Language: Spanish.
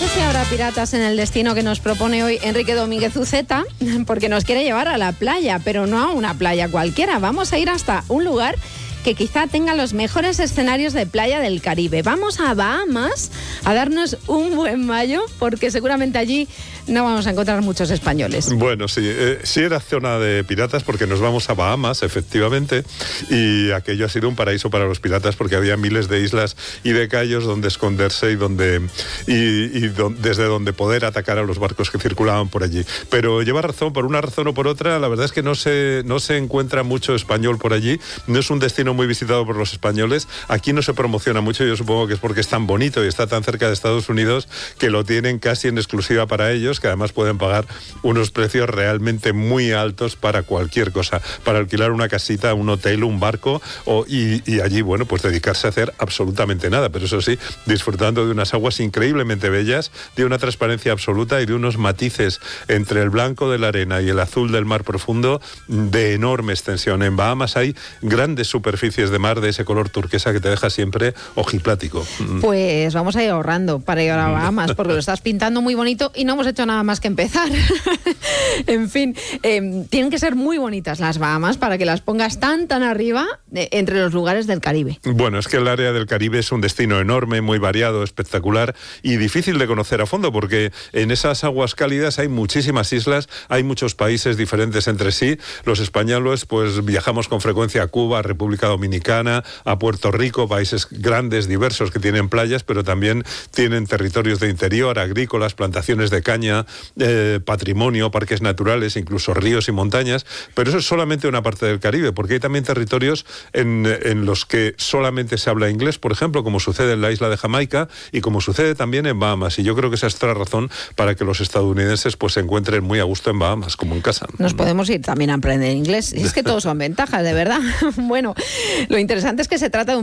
sé si habrá piratas en el destino que nos propone hoy Enrique Domínguez Uceta, porque nos quiere llevar a la playa, pero no a una playa cualquiera. Vamos a ir hasta un lugar que quizá tenga los mejores escenarios de playa del Caribe. Vamos a Bahamas a darnos un buen mayo, porque seguramente allí no vamos a encontrar muchos españoles. Bueno, sí, sí era zona de piratas porque nos vamos a Bahamas, efectivamente, y aquello ha sido un paraíso para los piratas porque había miles de islas y de cayos donde esconderse y desde donde poder atacar a los barcos que circulaban por allí. Pero lleva razón, por una razón o por otra, la verdad es que no se encuentra mucho español por allí, no es un destino muy visitado por los españoles, aquí no se promociona mucho, yo supongo que es porque es tan bonito y está tan cerca de Estados Unidos que lo tienen casi en exclusiva para ellos, que además pueden pagar unos precios realmente muy altos para cualquier cosa, para alquilar una casita, un hotel, un barco y allí, bueno, pues dedicarse a hacer absolutamente nada, pero eso sí, disfrutando de unas aguas increíblemente bellas, de una transparencia absoluta y de unos matices entre el blanco de la arena y el azul del mar profundo de enorme extensión. En Bahamas hay grandes superficies de mar de ese color turquesa que te deja siempre ojiplático. Pues vamos a ir ahorrando para ir a Bahamas, porque lo estás pintando muy bonito y no hemos hecho nada más que empezar. En fin, tienen que ser muy bonitas las Bahamas para que las pongas tan arriba entre los lugares del Caribe. Bueno, es que el área del Caribe es un destino enorme, muy variado, espectacular y difícil de conocer a fondo, porque en esas aguas cálidas hay muchísimas islas, hay muchos países diferentes entre sí. Los españoles pues viajamos con frecuencia a Cuba, a República Dominicana, a Puerto Rico, países grandes, diversos, que tienen playas, pero también tienen territorios de interior, agrícolas, plantaciones de caña, patrimonio, parques naturales, incluso ríos y montañas, pero eso es solamente una parte del Caribe, porque hay también territorios en los que solamente se habla inglés, por ejemplo, como sucede en la isla de Jamaica y como sucede también en Bahamas, y yo creo que esa es otra razón para que los estadounidenses pues se encuentren muy a gusto en Bahamas, como en casa. Nos podemos ir también a aprender inglés, es que todos son ventajas, de verdad. Bueno, lo interesante es que se trata de un